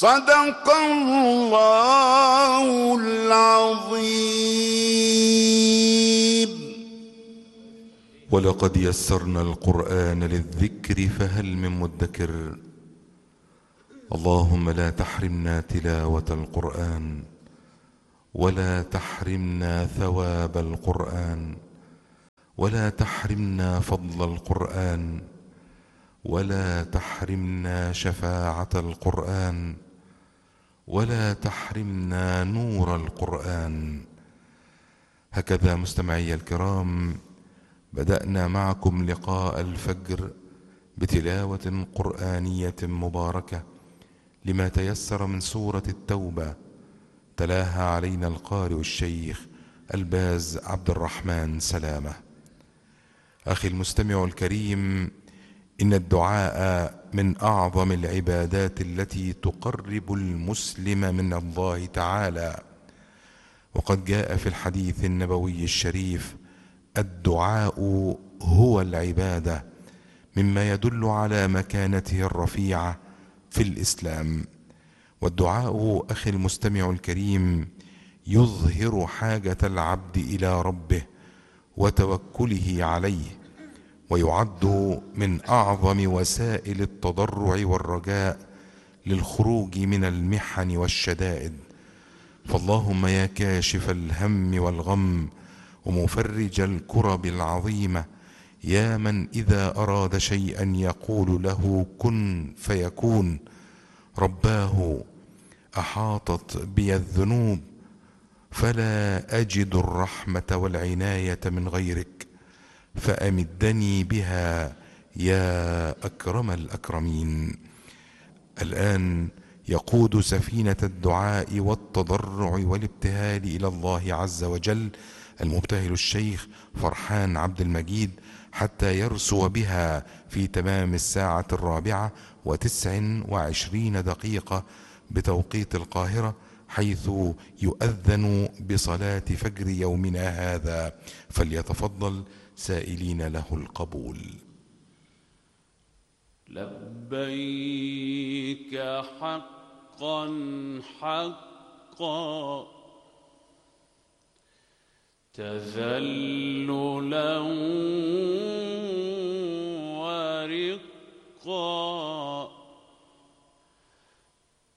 صدق الله العظيم. ولقد يسرنا القرآن للذكر فهل من مدكر. اللهم لا تحرمنا تلاوة القرآن ولا تحرمنا ثواب القرآن ولا تحرمنا فضل القرآن ولا تحرمنا شفاعة القرآن ولا تحرمنا نور القرآن. هكذا مستمعي الكرام بدأنا معكم لقاء الفجر بتلاوة قرآنية مباركة لما تيسر من سورة التوبة، تلاها علينا القارئ الشيخ الباز عبد الرحمن سلامة. أخي المستمع الكريم، إن الدعاء من أعظم العبادات التي تقرب المسلم من الله تعالى، وقد جاء في الحديث النبوي الشريف: الدعاء هو العبادة، مما يدل على مكانته الرفيعة في الإسلام. والدعاء أخي المستمع الكريم يظهر حاجة العبد إلى ربه وتوكله عليه، ويعد من أعظم وسائل التضرع والرجاء للخروج من المحن والشدائد. فاللهم يا كاشف الهم والغم ومفرج الكرب العظيمة، يا من إذا أراد شيئا يقول له كن فيكون، رباه أحاطت بي الذنوب فلا أجد الرحمة والعناية من غيرك، فأمدني بها يا أكرم الأكرمين. الآن يقود سفينة الدعاء والتضرع والابتهال إلى الله عز وجل المبتهل الشيخ فرحان عبد المجيد حتى يرسو بها في تمام 4:29 بتوقيت القاهرة، حيث يؤذن بصلاة فجر يومنا هذا، فليتفضل سائلين له القبول. لبيك حقا حقا تذللا